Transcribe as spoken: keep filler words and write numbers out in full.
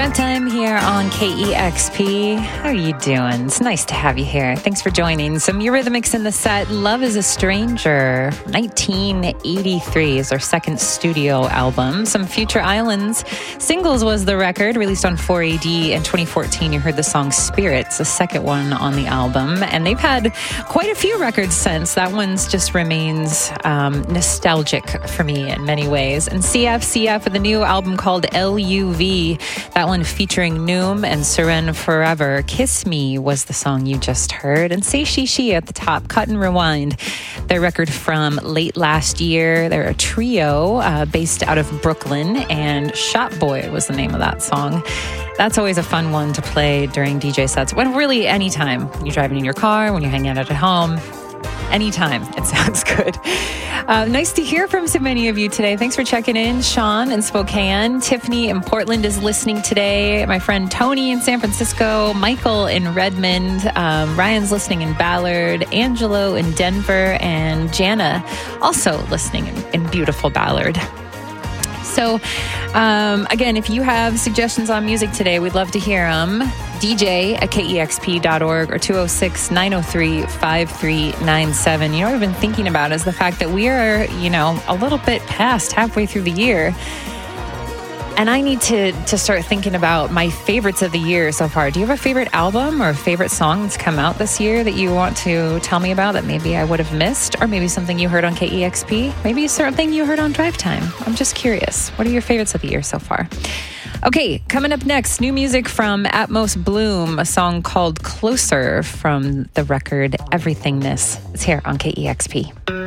Drive Time here on K E X P. How are you doing? It's nice to have you here. Thanks for joining. Some Eurythmics in the set. Love is a Stranger. nineteen eighty-three is their second studio album. Some Future Islands. Singles was the record, released on four A D in twenty fourteen. You heard the song Spirits, the second one on the album. And they've had quite a few records since. That one's just remains um, nostalgic for me in many ways. And C F C F with a new album called L U V. That one featuring Noom and Seren Forever. Kiss Me was the song you just heard. And Say She She at the top. Cut and Rewind, their record from late last year. They're a trio uh, based out of Brooklyn. And Shot Boy was the name of that song. That's always a fun one to play during D J sets. When really anytime. When you're driving in your car, when you're hanging out at home. Anytime. It sounds good. Uh, nice to hear from so many of you today. Thanks for checking in. Sean in Spokane. Tiffany in Portland is listening today. My friend Tony in San Francisco. Michael in Redmond. Um, Ryan's listening in Ballard. Angelo in Denver. And Jana also listening in, in beautiful Ballard. So, um, again, if you have suggestions on music today, we'd love to hear them. D J at K E X P dot org or two oh six, nine oh three, five three nine seven. You know what I've been thinking about is the fact that we are, you know, a little bit past halfway through the year. And I need to, to start thinking about my favorites of the year so far. Do you have a favorite album or a favorite song that's come out this year that you want to tell me about that maybe I would have missed? Or maybe something you heard on K E X P? Maybe a certain thing you heard on Drive Time. I'm just curious. What are your favorites of the year so far? Okay, coming up next, new music from Atmos Bloom, a song called Closer from the record Everythingness. It's here on K E X P.